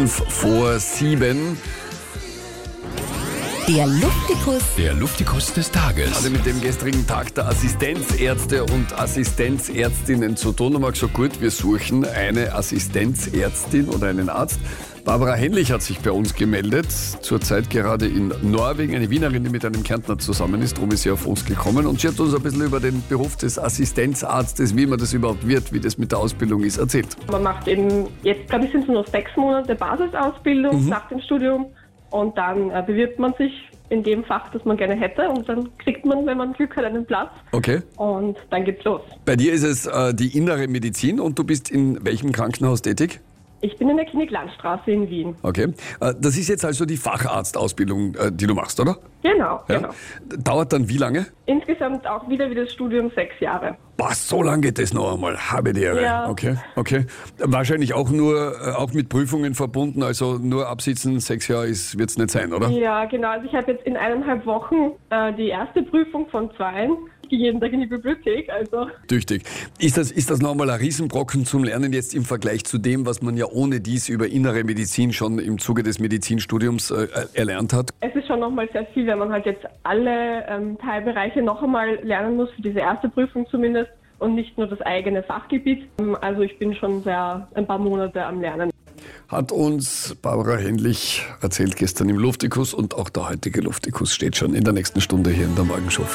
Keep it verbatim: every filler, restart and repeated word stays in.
Fünf vor sieben. Der Luftikus. Der Luftikus des Tages. Also mit dem gestrigen Tag der Assistenzärzte und Assistenzärztinnen zu tun, haben wir gesagt, gut, wir suchen eine Assistenzärztin oder einen Arzt. Barbara Henlich hat sich bei uns gemeldet, zurzeit gerade in Norwegen, eine Wienerin, die mit einem Kärntner zusammen ist, darum ist sie auf uns gekommen und sie hat uns ein bisschen über den Beruf des Assistenzarztes, wie man das überhaupt wird, wie das mit der Ausbildung ist, erzählt. Man macht eben, jetzt glaube ich sind es nur sechs Monate Basisausbildung Mhm. nach dem Studium und dann äh, bewirbt man sich in dem Fach, das man gerne hätte und dann kriegt man, wenn man Glück hat, einen Platz Okay. und dann geht's los. Bei dir ist es äh, die innere Medizin und du bist in welchem Krankenhaus tätig? Ich bin in der Klinik Landstraße in Wien. Okay. Äh, das ist jetzt also die Facharztausbildung, äh, die du machst, oder? Genau, Ja. genau. Dauert dann wie lange? Insgesamt auch wieder wie das Studium sechs Jahre. Boah, so lange geht das noch einmal. Habe die Ehre. Ja. Okay, okay. Wahrscheinlich auch nur, äh, auch mit Prüfungen verbunden, also nur absitzen, sechs Jahre wird es nicht sein, oder? Ja, genau. Also ich habe jetzt in eineinhalb Wochen äh, die erste Prüfung von zwei. Ich gehe jeden Tag in die Bibliothek, also... Tüchtig. Ist das, ist das nochmal ein Riesenbrocken zum Lernen jetzt im Vergleich zu dem, was man ja ohne dies über innere Medizin schon im Zuge des Medizinstudiums äh, erlernt hat? Es ist schon nochmal sehr viel, wenn man halt jetzt alle ähm, Teilbereiche noch einmal lernen muss, für diese erste Prüfung zumindest, und nicht nur das eigene Fachgebiet. Also ich bin schon sehr ein paar Monate am Lernen. Hat uns Barbara Henlich erzählt gestern im Luftikus und auch der heutige Luftikus steht schon in der nächsten Stunde hier in der Morgenshow.